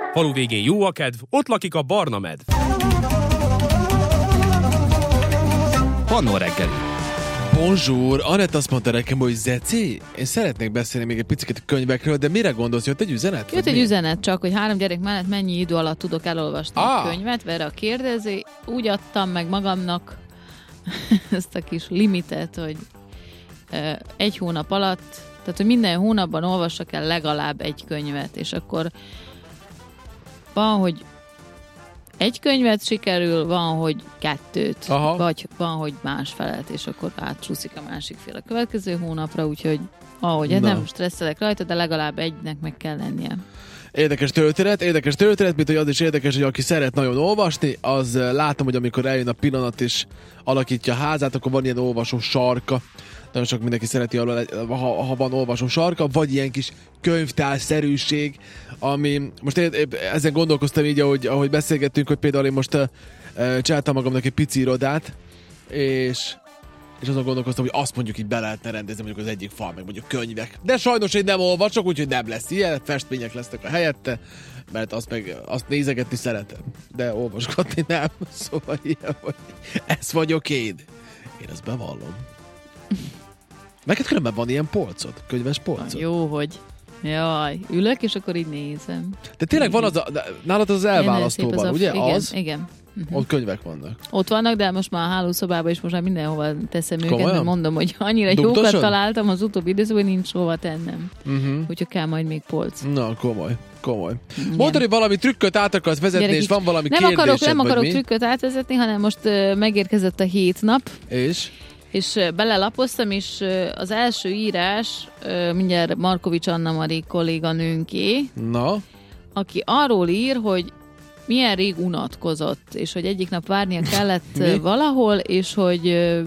Falu végén jó a kedv, ott lakik a barna medv. Pannó reggeli. Bonjour, Anett azt mondta nekem, hogy Zeci, én szeretnék beszélni még egy picit a könyvekről, de mire gondolsz, jött egy üzenet? Jött egy üzenet csak, hogy 3 gyerek mellett mennyi idő alatt tudok elolvasni a könyvet, erre a kérdező. Úgy adtam meg magamnak ezt a kis limitet, hogy 1 hónap alatt, tehát hogy minden hónapban olvassak el legalább 1 könyvet, és akkor van, hogy 1 könyvet sikerül, van, hogy 2, vagy van, hogy másfelet, és akkor átsúszik a másik fél a következő hónapra, úgyhogy nem stresszelek rajta, de legalább 1-nek meg kell lennie. Érdekes történet, mint hogy az is érdekes, hogy aki szeret nagyon olvasni, az látom, hogy amikor eljön a pillanat és alakítja a házát, akkor van ilyen olvasó sarka. Nagyon sok mindenki szereti, ha van olvasó sarka, vagy ilyen kis könyvtárszerűség, ami most ezen gondolkoztam így, ahogy beszélgettünk, hogy például én most csináltam magamnak egy pici irodát, és azon gondolkoztam, hogy azt mondjuk így be lehetne rendezni mondjuk az egyik fal, meg mondjuk könyvek. De sajnos én nem olvasok, úgyhogy nem lesz ilyen, festmények lesznek a helyette, mert azt nézegetni szeretem, de olvasgatni nem. Szóval ilyen, hogy ez vagyok én. Én ezt bevallom. Neked különben van ilyen polcod? Könyves polcod? Jó, hogy jaj, ülök, és akkor így nézem. De tényleg van nálad az elválasztóban, ugye? Igen. Ott könyvek vannak. Ott vannak, de most már a hálószobában is most már mindenhova teszem őket, mert mondom, hogy annyira Dugdosod? jókat találtam az utóbbi időszakban, hogy nincs hova tennem. Úgyhogy kell majd még polc. Na, komoly. Mondod, hogy valami trükköt át akarsz vezetni, és van valami kérdésed, nem akarok trükköt átvezetni, hanem most megérkezett a 7 nap. És belelapoztam, és az első írás mindjárt Markovics Anna-Mari kolléganőnké, aki arról ír, hogy milyen rég unatkozott, és hogy egyik nap várnia kellett valahol, és hogy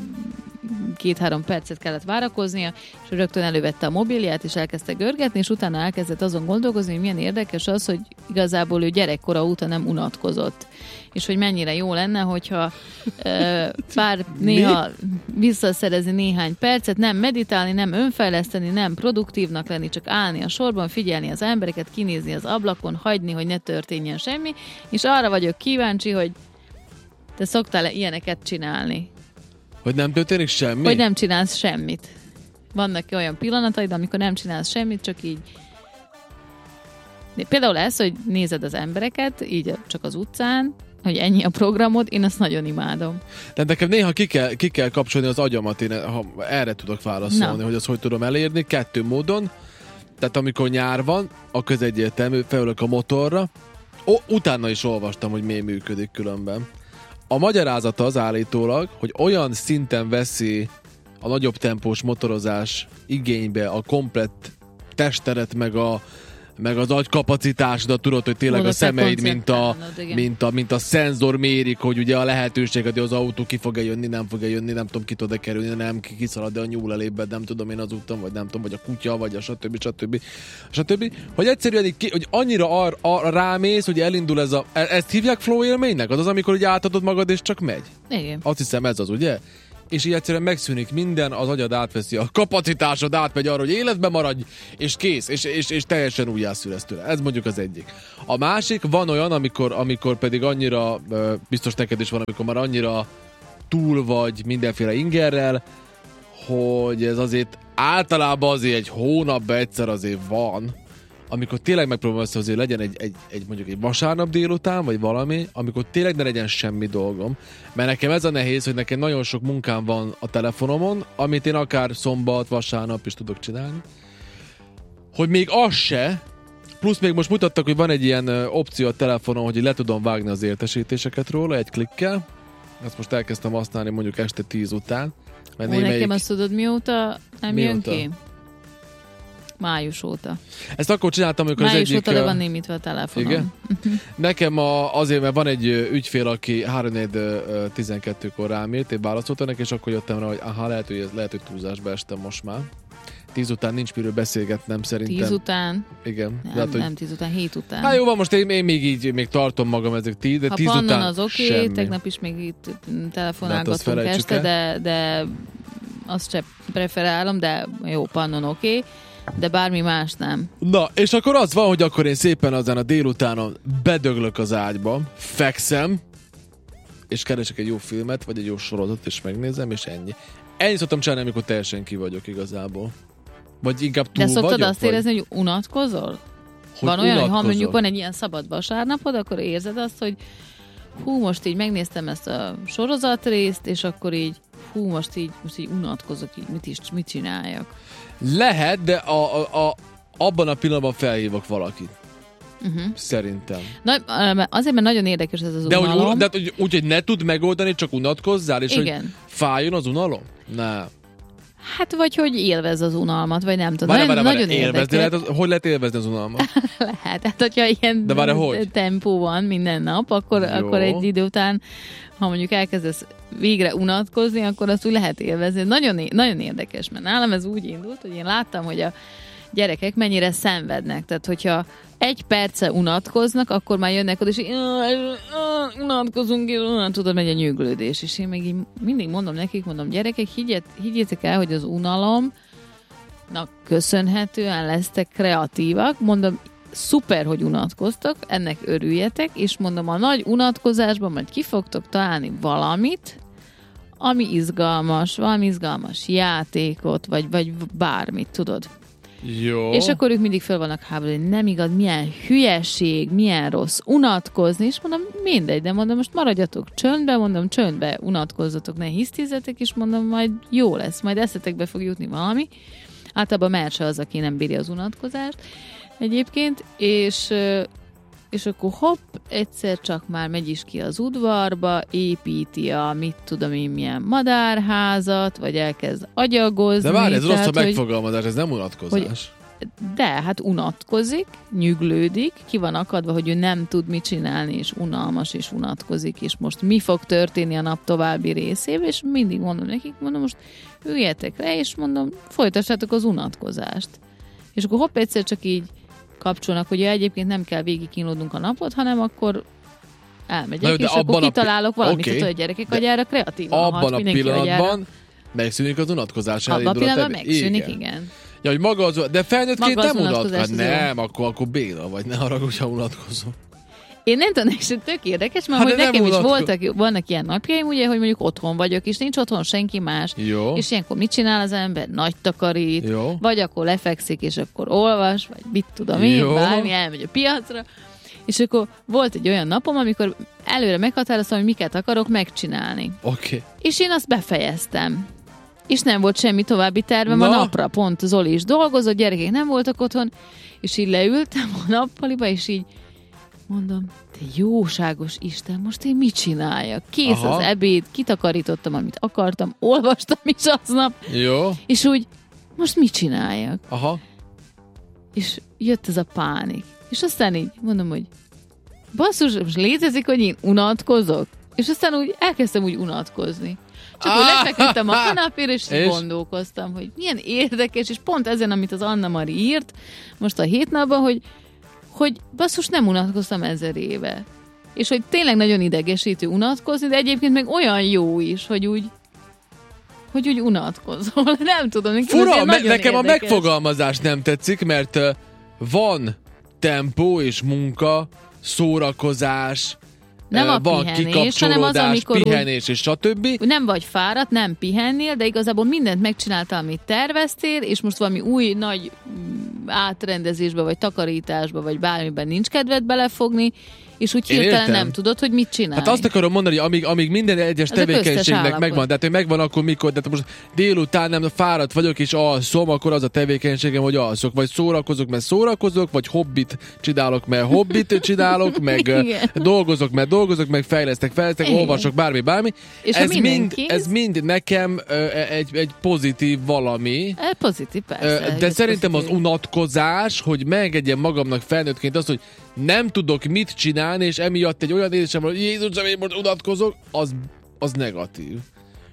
2-3 percet kellett várakoznia, és rögtön elővette a mobilját, és elkezdte görgetni, és utána elkezdett azon gondolkozni, hogy milyen érdekes az, hogy igazából ő gyerekkora óta nem unatkozott. És hogy mennyire jó lenne, hogyha bár néha visszaszerezni néhány percet, nem meditálni, nem önfejleszteni, nem produktívnak lenni, csak állni a sorban, figyelni az embereket, kinézni az ablakon, hagyni, hogy ne történjen semmi, és arra vagyok kíváncsi, hogy te szoktál-e ilyeneket csinálni? Hogy nem történik semmi? Hogy nem csinálsz semmit. Vannak olyan pillanataid, amikor nem csinálsz semmit, csak így. Például ez, hogy nézed az embereket, így csak az utcán, hogy ennyi a programod, én azt nagyon imádom. De nekem néha ki kell kapcsolni az agyamat, én erre tudok válaszolni, hogy azt hogy tudom elérni, 2 módon. Tehát amikor nyár van, a közegyértelmű, felülök a motorra, utána is olvastam, hogy miért működik különben. A magyarázata az állítólag, hogy olyan szinten veszi a nagyobb tempós motorozás igénybe a komplett testteret, meg az agykapacitásodat, tudod, hogy tényleg a szemeid, mint a szenzor mérik, hogy ugye a lehetőséget, hogy az autó ki fog-e jönni, nem fog-e jönni, nem tudom, ki tud-e kerülni, nem kiszalad-e a nyúl elébe, nem tudom én az úton, vagy nem tudom, vagy a kutya, vagy a stb. Hogy egyszerűen hogy annyira arra rámész, hogy elindul ezt hívják flow élménynek? Az, amikor ugye átadod magad, és csak megy? Igen. Azt hiszem ez az, ugye? És így egyszerűen megszűnik minden, az agyad átveszi, a kapacitásod átmegy arra, hogy életben maradj, és kész, és teljesen újjászülesz tőle. Ez mondjuk az egyik. A másik, van olyan, amikor pedig annyira, biztos neked is van, amikor már annyira túl vagy mindenféle ingerrel, hogy ez azért általában azért egy hónapban egyszer azért van, amikor tényleg megpróbálom azt, hogy azért legyen mondjuk egy vasárnap délután, vagy valami, amikor tényleg ne legyen semmi dolgom. Mert nekem ez a nehéz, hogy nekem nagyon sok munkám van a telefonomon, amit én akár szombat, vasárnap is tudok csinálni. Hogy még az se, plusz még most mutattak, hogy van egy ilyen opció a telefonon, hogy le tudom vágni az értesítéseket róla egy klikkel. Ezt most elkezdtem használni mondjuk este 10 után. Nekem azt tudod mióta nem jön ki? Május óta. Ezt akkor csináltam, amikor az egyik... Május óta le van némítva a telefonom. Igen? Nekem azért, mert van egy ügyfél, aki 3-4-12-kor rám írt, én válaszoltam neki, és akkor jöttem rá, hogy lehet, hogy túlzásba estem most már. 10 után nincs miről beszélgetnem szerintem. 10 után? Igen. Nem 10 után, 7 után. Hát jó van, most én még tartom magam ezek 10, de 10 után Pannon az oké, tegnap is még itt telefonálgatunk este, de azt se preferálom, de jó, Pannon oké. de bármi más nem. Na, és akkor az van, hogy akkor én szépen azán a délutánon bedöglök az ágyba, fekszem, és keresek egy jó filmet, vagy egy jó sorozatot, és megnézem, és ennyi. Ennyit szoktam csinálni, amikor teljesen ki vagyok igazából. Vagy inkább túl vagyok. De szoktad vagyok, azt érezni, hogy unatkozol? Hogy van olyan, hogy ha mondjuk van egy ilyen szabad vasárnapod, akkor érzed azt, hogy most így megnéztem ezt a sorozatrészt, és akkor így most így unatkozok, így mit csináljak. Lehet, de abban a pillanatban felhívok valakit. Szerintem. Na, azért, mert nagyon érdekes ez az unalom. De úgy, hogy ne tud megoldani, csak unatkozzál, és igen. Hogy fájjon az unalom? Ne. Hát, vagy hogy élvezz az unalmat, vagy nem tudom. Nagyon érdekes. Hogy lehet élvezni az unalmat? Lehet, hát hogyha ilyen tempó van minden nap, akkor egy idő után, ha mondjuk elkezdesz végre unatkozni, akkor azt úgy lehet élvezni. Nagyon, nagyon érdekes, mert nálam ez úgy indult, hogy én láttam, hogy a gyerekek mennyire szenvednek. Tehát, hogyha egy perce unatkoznak, akkor már jönnek oda, és unatkozunk, és onnan tudod, megy a nyűglődés. És én még így mindig mondom nekik, gyerekek, higgyétek el, hogy az unalomnak köszönhetően lesztek kreatívak. Mondom, szuper, hogy unatkoztok, ennek örüljetek, és mondom, a nagy unatkozásban majd ki fogtok találni valamit, ami izgalmas, valami izgalmas játékot, vagy bármit, tudod. Jó. És akkor ők mindig fel vannak háborodni, nem igaz, milyen hülyeség, milyen rossz unatkozni, és mondom, mindegy, de mondom, most maradjatok csöndbe, unatkozzatok, ne hisztizzetek, és mondom, majd jó lesz, majd eszetekbe fog jutni valami. Általában Merse az, aki nem bírja az unatkozást egyébként, és akkor hopp, egyszer csak már megy is ki az udvarba, építi a mit tudom én milyen madárházat, vagy elkezd agyagozni. De várj, ez rossz a megfogalmazás, ez nem unatkozás. De, hát unatkozik, nyüglődik, ki van akadva, hogy ő nem tud mit csinálni, és unalmas, és unatkozik, és most mi fog történni a nap további részében, és mindig mondom nekik, most üljetek le, és mondom, folytassátok az unatkozást. És akkor hopp, egyszer csak így kapcsolnak, hogy egyébként nem kell végig kínlódnunk a napot, hanem akkor elmegyek, és akkor kitalálok valamit, hogy a gyerekek agyára kreatívan hat, mindenki agyára. Abban a pillanatban megszűnik az unatkozás. Abban a pillanatban megszűnik, igen. Ja, hogy maga az, de felnőttként nem unatkozol. Nem, akkor Béla vagy, ne haragudj, ha unatkozol. Én nem tudom, és tök érdekes, mert hogy nekem is vannak ilyen napjaim, ugye, hogy mondjuk otthon vagyok, és nincs otthon senki más. Jó. És ilyenkor mit csinál az ember? Nagy takarít, jó. Vagy akkor lefekszik, és akkor olvas, vagy mit tudom én, bármi, elmegy a piacra. És akkor volt egy olyan napom, amikor előre meghatároztam, hogy miket akarok megcsinálni. Oké. És én azt befejeztem. És nem volt semmi további tervem a napra. Pont Zoli is dolgozott, gyerekek nem voltak otthon, és így leültem a nappaliba, és így mondom, te jóságos Isten, most én mit csináljak? Kész az ebéd, kitakarítottam, amit akartam, olvastam is aznap. Jó. És úgy, most mit csináljak? Aha. És jött ez a pánik. És aztán így mondom, hogy basszus, most létezik, hogy én unatkozok? És aztán úgy elkezdtem úgy unatkozni. Csak úgy lefeküdtem a kanapéra, és gondolkoztam, hogy milyen érdekes, és pont ezen, amit az Anna-Mari írt most a 7 napban, hogy basszus, nem unatkoztam 1000 éve. És hogy tényleg nagyon idegesítő unatkozni, de egyébként meg olyan jó is, hogy úgy unatkozol. Nem tudom. Fura, nekem a megfogalmazás nem tetszik, mert van tempó és munka, szórakozás, nem a van pihenés, hanem az, amikor pihenés és stb. Nem vagy fáradt, nem pihennél, de igazából mindent megcsináltál, amit terveztél, és most valami új nagy átrendezésbe, vagy takarításba, vagy bármiben nincs kedved belefogni, és úgy hirtelen nem tudod, hogy mit csinálj. Hát azt akarom mondani, hogy amíg minden egyes tevékenységnek megvan, tehát hogy megvan akkor mikor, de most délután nem fáradt vagyok és alszom, akkor az a tevékenységem, hogy alszok, vagy szórakozok, mert szórakozok, vagy hobbit csinálok, mert hobbit csinálok, meg dolgozok, mert dolgozok, meg fejlesztek, olvasok, bármi. És ez mind nekem egy pozitív valami. Pozitív, persze. De szerintem pozitív. Az unatkozás, hogy megengedjem magamnak felnőttként azt, hogy nem tudok mit csinálni, és emiatt egy olyan érzésem, hogy Jézusom, én most unatkozok, az negatív.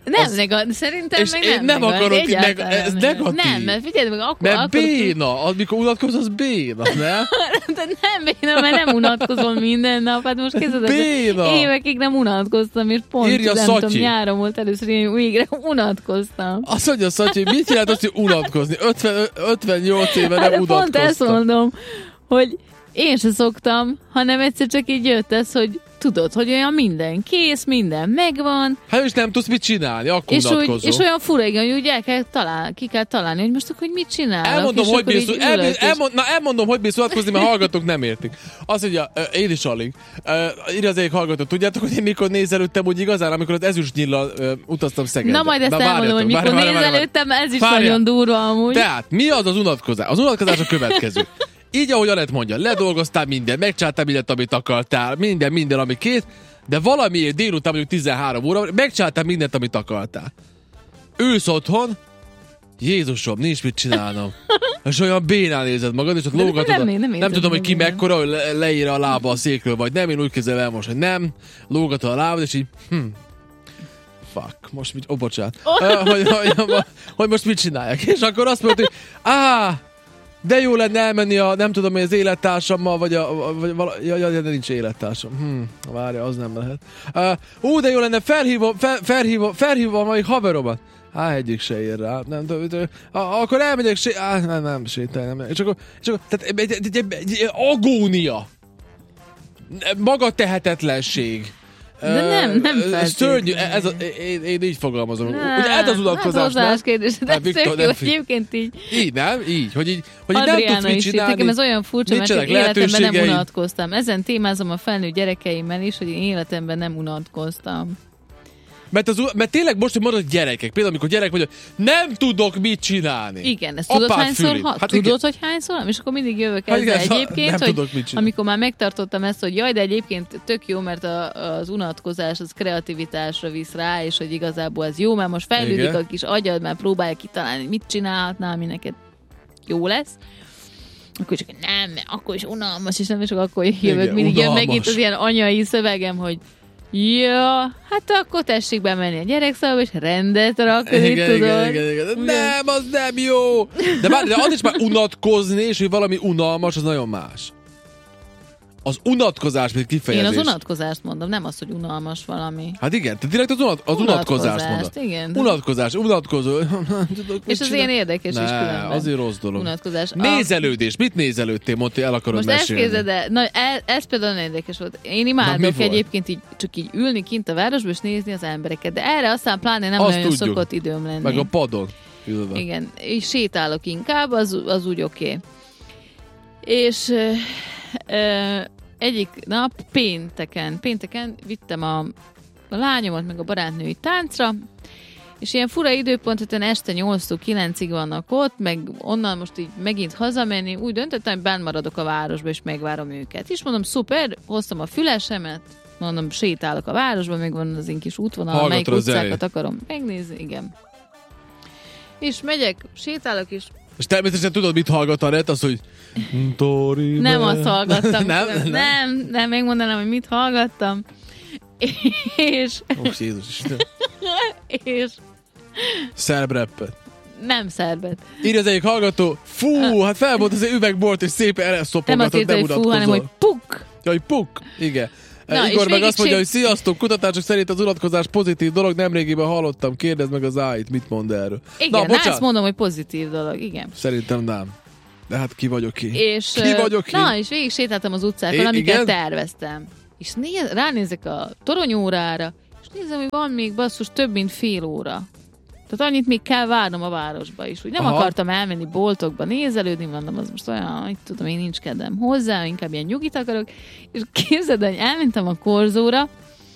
szerintem és meg én nem akarok, ez negatív. Nem, mert figyelj meg, akkor... Mert béna, amikor unatkozol, az béna, nem? De nem béna, mert nem unatkozol minden nap, hát most kezdődött, évekig nem unatkoztam, és pont írja nem Szatyi. tudom, nyáron volt először, én végre unatkoztam. Azt mondja Szatyi, mit csinált azt, hogy unatkozni? 58 éve nem unatkoztam. Pont ezt mondom, hogy én se szoktam, hanem egyszer csak így jött ez, hogy tudod, hogy olyan minden kész, minden megvan. Hát és nem tudsz mit csinálni, akkor unatkozol. És olyan fura, hogy úgy ki kell találni, hogy most akkor mit csinálok. Elmondom, hogy bírsz unatkozni, mert hallgatók nem értik. Azt mondja, én is alig. Írja az egyik hallgató, tudjátok, hogy én mikor nézelődtem úgy igazán, amikor az ezüstnyillal utaztam Szegedbe. Na majd ezt elmondom, hogy mikor nézelődtem, ez is nagyon durva amúgy. Tehát, mi az unatkozás? Az unatkozás a következő. Így, ahogy Anett mondja, ledolgoztál mindent, megcsináltál mindent, amit akartál, minden, ami kész, de valamiért délután mondjuk 13 óra, megcsináltál mindent, amit akartál. Ülsz otthon, Jézusom, nincs mit csinálnom. És olyan bénán érzed magad, és ott lógatod. Nem tudom, hogy ki mekkora, hogy leír a lába a székről, vagy nem, én úgy képzelem el most, hogy nem. Lógatod a lábad, és így, fuck, most mit, bocsánat. Hogy most mit csinálják. És akkor azt mondod, hogy de jó lenne elmenni nem tudom, hogy az élettársammal, vagy de nincs élettársam. Várja, az nem lehet. De jó lenne, felhívom még haveromat. Egyik se ér rá. Nem tudom, akkor elmegyek, nem sétálj, nem. És akkor tehát agónia. Magatehetetlenség. De nem feltétlenül. Szörnyű, én így fogalmazom. Ugye ez az unatkozás, nem? Kérdés, de egyébként így. Így, nem? Így, hogy nem tudsz mit csinálni. Nekem ez olyan furcsa, mert én életemben nem unatkoztam. Ezen témázom a felnőtt gyerekeimmel is, hogy én életemben nem unatkoztam. Mert tényleg most, hogy mondod gyerekek, például amikor gyerek mondja, nem tudok mit csinálni. Igen, ezt tudod hányszor? Tudod, hogy hányszor? És akkor mindig jövök ezzel egyébként, hogy amikor már megtartottam ezt, hogy jaj, de egyébként tök jó, mert az unatkozás az kreativitásra visz rá, és hogy igazából ez jó, mert most fejlődik a kis agyad, mert próbálja kitalálni, mit csinálhatnál, ami neked jó lesz. Akkor csak nem, akkor is unalmas, és nem, és akkor jövök, mindig jön megint az ilyen anyai szövegem, hogy ja, hát akkor tessék bemenni a gyerekszobába, és rendet rakni, tudod. Igen. Nem, az nem jó. De az is már unatkozni, és hogy valami unalmas, az nagyon más. Az unatkozás, mint kifejezés. Én az unatkozást mondom, nem az, hogy unalmas valami. Hát igen, te direkt az unatkozást mondod. Igen. Unatkozó. És az ilyen érdekes is különben. Azért rossz dolog. Unatkozás. Nézelődés. Mit nézelődtél, mondta, el akarod mesélni? Most ezt képzeld, de ez például érdekes volt. Én imádok egyébként így, csak így ülni kint a városba, és nézni az embereket. De erre aztán pláne nem nagyon szokott időm lenni. Meg a padon ülve. Igen, és sétálok inkább, az úgy oké. És egyik nap pénteken vittem a lányomat meg a barátnői táncra, és ilyen fura időpont, hogy este 8-tól 9-ig vannak ott, meg onnan most így megint hazamenni, úgy döntöttem, hogy benn maradok a városba, és megvárom őket. És mondom, szuper, hoztam a fülesemet, mondom, sétálok a városba, meg van az én kis útvonal, melyik utcákat akarom megnézni, igen. És megyek, sétálok, és természetesen tudod, mit hallgat a net, az, hogy nem azt hallgattam. Nem, megmondanám, hogy mit hallgattam. És... Jézus Isten. És... Szerb rappet. Nem szerbet. Írja az egyik hallgató, hát fel volt az egy üvegbort, és szépen elszoppogatott, nem unatkozol. Hanem, hogy puk. Jaj, puk, igen. Igor meg azt mondja, hogy sziasztok, kutatások szerint az unatkozás pozitív dolog, nemrégiben hallottam, kérdezd meg az AI-t, mit mond erről. Igen, ezt mondom, hogy pozitív dolog, igen. Szerintem nem. De hát ki vagyok én? És végig sétáltam az utcákon, amiket terveztem. És ránézek a toronyórára, és nézem, hogy van még basszus több mint fél óra. Tehát annyit még kell várnom a városba is. Úgy nem akartam elmenni boltokba nézelődni, mondom, az most olyan, hogy tudom, én nincs kedvem hozzá, inkább ilyen nyugit akarok. És képzeld, hogy elmentem a Korzóra,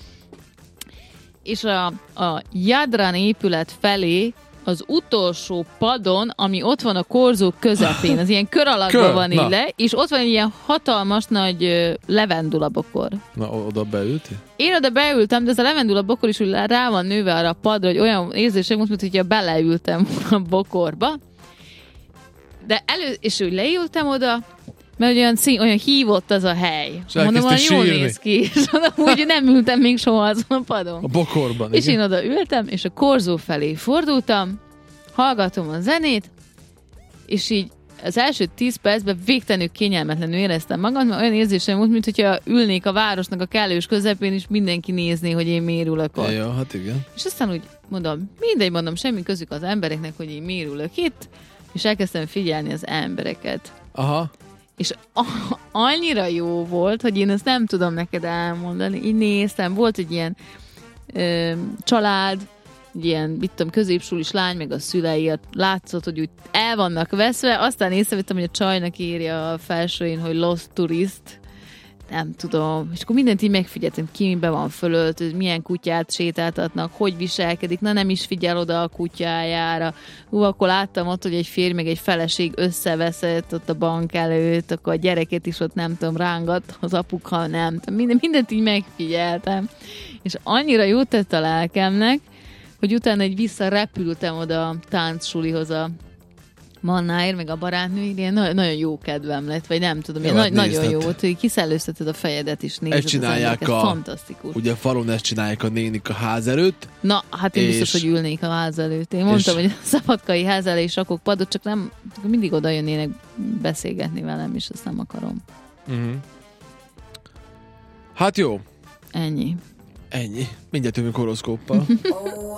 és a Jadran épület felé az utolsó padon, ami ott van a Korzó közepén, az ilyen kör alakban van így le, és ott van egy ilyen hatalmas nagy levendulabokor. Na, oda beültél? Én oda beültem, de ez a levendulabokor is úgy rá van nőve arra a padra, hogy olyan érzésem volt, mint hogyha beleültem a bokorba. És úgy leültem oda, Mert olyan hívott az a hely. Mondom, hogy jól néz ki. És úgy nem ültem még soha azon a padon. A bokorban. És én oda ültem, és a korzó felé fordultam, hallgatom a zenét, és így az első 10 percben végtelenül kényelmetlenül éreztem magam, mert olyan érzésem volt, mint hogyha ülnék a városnak a kellős közepén, és mindenki nézné, hogy én miért ülök ott. Ja, hát igen. És aztán úgy mondom, semmi közük az embereknek, hogy én miért ülök itt, és elkezdtem figyelni az embereket. Aha. És annyira jó volt, hogy én ezt nem tudom neked elmondani. Így néztem, volt egy ilyen család, egy ilyen, mit tudom, középsulis lány, meg a szülei, látszott, hogy úgy el vannak veszve, aztán észrevettem, hogy a csajnak írja a felsőjén, hogy Lost Tourist, nem tudom, és akkor mindent így megfigyeltem, ki be van fölölt, milyen kutyát sétáltatnak, hogy viselkedik, na nem is figyel oda a kutyájára. Akkor láttam ott, hogy egy férj meg egy feleség összeveszett ott a bank előtt, akkor a gyereket is ott nem tudom, rángat az apuka, nem tudom, mindent így megfigyeltem. És annyira jót tett a lelkemnek, hogy utána egy visszarepültem oda a táncsulihoz a Mannáért, meg a barátnőig, ilyen nagyon jó kedvem lett, vagy nem tudom, nagyon jó volt, hogy kiszellőzteted a fejedet is nézed. Ezt csinálják fantasztikus. Ugye a falon ezt csinálják a nénik a ház előtt. Na, hát én biztos, hogy ülnék a ház előtt. Én mondtam, hogy a szabadkai ház elé is rakok padot, csak nem, mindig oda jönnének beszélgetni velem, és azt nem akarom. Uh-huh. Hát jó. Ennyi. Mindjárt jövünk horoszkóppal.